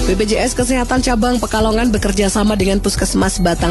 BPJS Kesehatan Cabang Pekalongan bekerja sama dengan Puskesmas Batang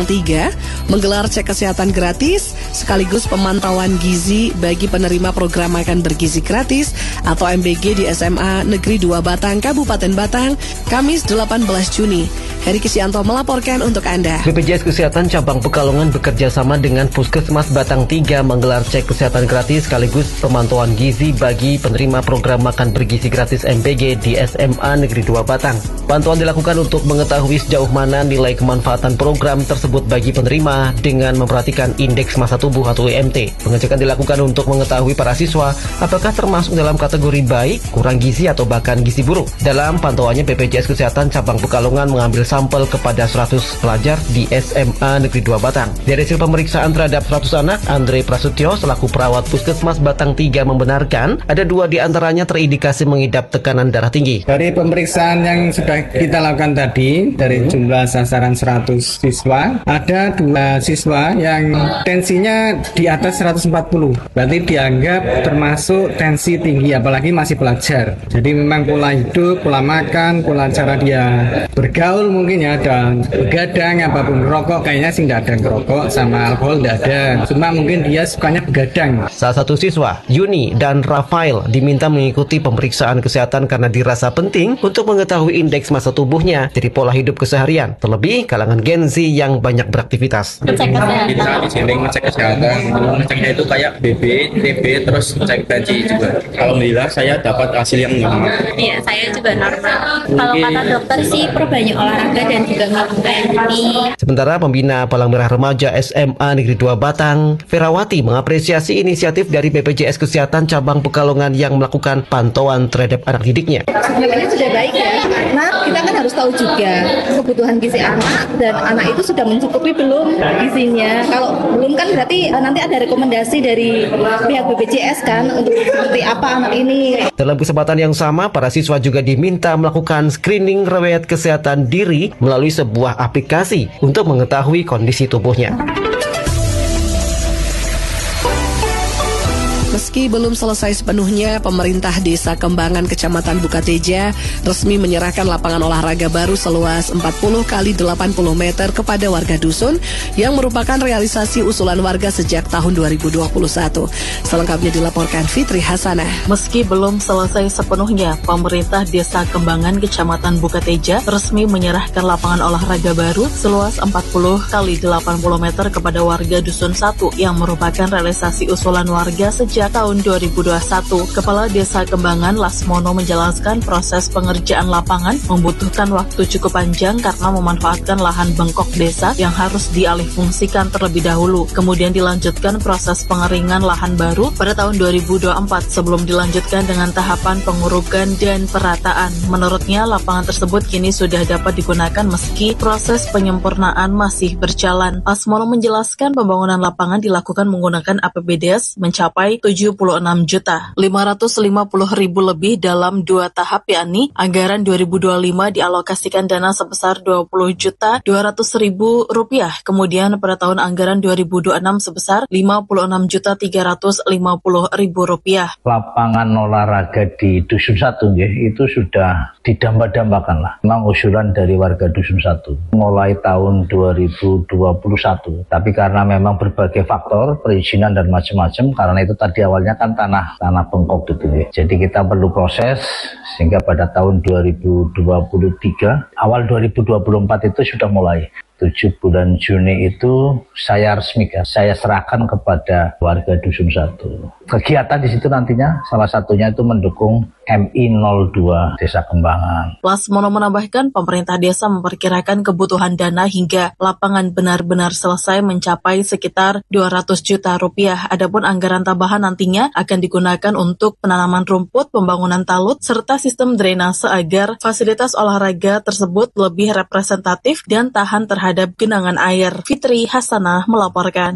3 menggelar cek kesehatan gratis sekaligus pemantauan gizi bagi penerima program makan bergizi gratis atau MBG di SMA Negeri 2 Batang, Kabupaten Batang, Kamis 18 Juni. Heri Kisyanto melaporkan untuk Anda. BPJS Kesehatan Cabang Pekalongan bekerja sama dengan Puskesmas Batang 3 menggelar cek kesehatan gratis sekaligus pemantauan gizi bagi penerima program makan bergizi gratis MBG di SMA Negeri 2 Batang. Pantauan dilakukan untuk mengetahui sejauh mana nilai kemanfaatan program tersebut bagi penerima dengan memperhatikan indeks massa tubuh atau IMT. Pengecekan dilakukan untuk mengetahui para siswa apakah termasuk dalam kategori baik, kurang gizi atau bahkan gizi buruk. Dalam pantauannya, BPJS Kesehatan Cabang Pekalongan mengambil sampel kepada 100 pelajar di SMA Negeri 2 Batang. Dari hasil pemeriksaan terhadap 100 anak, Andre Prasetyo selaku perawat Puskesmas Batang 3 membenarkan ada 2 di antaranya terindikasi mengidap tekanan darah tinggi. Dari pemeriksaan yang sudah kita lakukan tadi, dari jumlah sasaran 100 siswa, ada 2 siswa yang tensinya di atas 140. Berarti dianggap termasuk tensi tinggi, apalagi masih pelajar. Jadi memang pola hidup, pola makan, pola cara dia bergaul mungkin ya, dan begadang, apapun rokok, kayaknya sih tidak ada ngerokok, sama alkohol tidak ada. Cuma mungkin dia sukanya begadang. Salah satu siswa, Yuni dan Rafael, diminta mengikuti pemeriksaan kesehatan karena dirasa penting untuk mengetahui indeks massa tubuhnya dari pola hidup keseharian, terlebih kalangan Gen Z yang banyak beraktivitas. Kita di sini ngecek kesehatan, ngeceknya itu kayak BB, TB, terus cek tensi juga. Alhamdulillah saya dapat hasil yang normal. Iya, saya juga normal. Kalau kata dokter sih perbanyak olahraga dan juga minum air putih. Sementara pembina Palang Merah Remaja SMA Negeri 2 Batang, Ferawati, mengapresiasi inisiatif dari BPJS Kesehatan Cabang Pekalongan yang melakukan pantauan terhadap anak didiknya. Sebenarnya sudah baik ya, karena kita kan harus tahu juga kebutuhan gizi anak dan anak itu sudah mencukupi belum gizinya. Kalau belum kan berarti nanti ada rekomendasi dari pihak BPJS kan untuk seperti apa anak ini. Dalam kesempatan yang sama, para siswa juga diminta melakukan screening riwayat kesehatan diri melalui sebuah aplikasi untuk mengetahui kondisi tubuhnya. Meski belum selesai sepenuhnya, pemerintah Desa Kembangan Kecamatan Bukateja resmi menyerahkan lapangan olahraga baru seluas 40 x 80 meter kepada warga dusun yang merupakan realisasi usulan warga sejak tahun 2021. Selengkapnya dilaporkan Fitri Hasanah. Meski belum selesai sepenuhnya, pemerintah Desa Kembangan Kecamatan Bukateja resmi menyerahkan lapangan olahraga baru seluas 40 x 80 meter kepada warga dusun 1 yang merupakan realisasi usulan warga sejak tahun 2021. Kepala Desa Kembangan Lasmono menjelaskan proses pengerjaan lapangan membutuhkan waktu cukup panjang karena memanfaatkan lahan bengkok desa yang harus dialihfungsikan terlebih dahulu. Kemudian dilanjutkan proses pengeringan lahan baru pada tahun 2024 sebelum dilanjutkan dengan tahapan pengurugan dan perataan. Menurutnya, lapangan tersebut kini sudah dapat digunakan meski proses penyempurnaan masih berjalan. Lasmono menjelaskan pembangunan lapangan dilakukan menggunakan APBDes mencapai 76.550.000 lebih dalam 2 tahap, yakni anggaran 2025 dialokasikan dana sebesar Rp20.200.000, kemudian pada tahun anggaran 2026 sebesar Rp56.350.000. Lapangan olahraga di Dusun 1 itu sudah didamba-dambakan lah. Memang usulan dari warga Dusun 1 mulai tahun 2021. Tapi karena memang berbagai faktor perizinan dan macam-macam, karena itu tadi awalnya kan tanah bengkok gitu ya. Jadi kita perlu proses sehingga pada tahun 2023, awal 2024 itu sudah mulai. 7 bulan Juni itu saya resmikan, saya serahkan kepada warga Dusun 1. Kegiatan di situ nantinya salah satunya itu mendukung MI 02 Desa Kembangan. Lasmono menambahkan pemerintah desa memperkirakan kebutuhan dana hingga lapangan benar-benar selesai mencapai sekitar Rp200 juta. Adapun anggaran tambahan nantinya akan digunakan untuk penanaman rumput, pembangunan talut, serta sistem drainase agar fasilitas olahraga tersebut lebih representatif dan tahan terhadap genangan air. Fitri Hasanah melaporkan.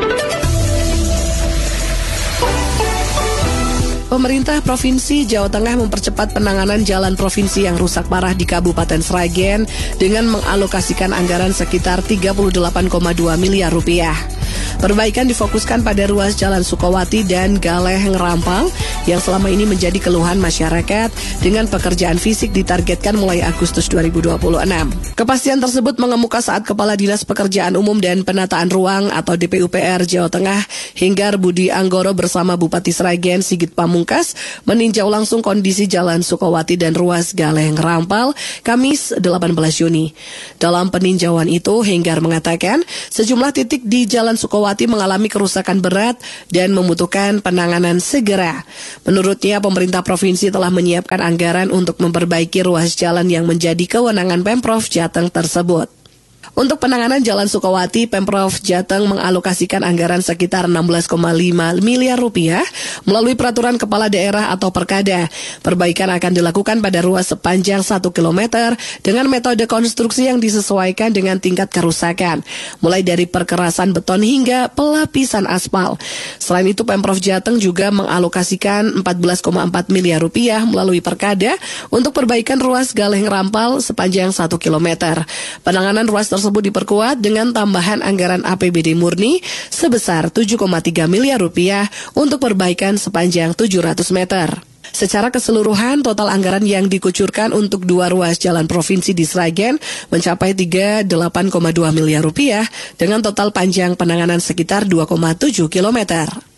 Pemerintah Provinsi Jawa Tengah mempercepat penanganan jalan provinsi yang rusak parah di Kabupaten Sragen dengan mengalokasikan anggaran sekitar Rp38,2 miliar. Perbaikan difokuskan pada ruas Jalan Sukawati dan Galeh Ngerampal yang selama ini menjadi keluhan masyarakat dengan pekerjaan fisik ditargetkan mulai Agustus 2026. Kepastian tersebut mengemuka saat Kepala Dinas Pekerjaan Umum dan Penataan Ruang atau DPUPR Jawa Tengah Henggar Budi Anggoro bersama Bupati Sragen Sigit Pamungkas meninjau langsung kondisi Jalan Sukawati dan ruas Galeh Ngerampal Kamis 18 Juni. Dalam peninjauan itu, Henggar mengatakan sejumlah titik di Jalan Sukawati mengalami kerusakan berat dan membutuhkan penanganan segera. Menurutnya, pemerintah provinsi telah menyiapkan anggaran untuk memperbaiki ruas jalan yang menjadi kewenangan Pemprov Jateng tersebut. Untuk penanganan Jalan Sukawati, Pemprov Jateng mengalokasikan anggaran sekitar 16,5 miliar rupiah melalui peraturan kepala daerah atau Perkada. Perbaikan akan dilakukan pada ruas sepanjang 1 km dengan metode konstruksi yang disesuaikan dengan tingkat kerusakan, mulai dari perkerasan beton hingga pelapisan aspal. Selain itu, Pemprov Jateng juga mengalokasikan 14,4 miliar rupiah melalui Perkada untuk perbaikan ruas Galeh Ngerampal sepanjang 1 km. Penanganan ruas tersebut diperkuat dengan tambahan anggaran APBD murni sebesar 7,3 miliar rupiah untuk perbaikan sepanjang 700 meter. Secara keseluruhan, total anggaran yang dikucurkan untuk 2 ruas jalan provinsi di Sragen mencapai 38,2 miliar rupiah dengan total panjang penanganan sekitar 2,7 kilometer.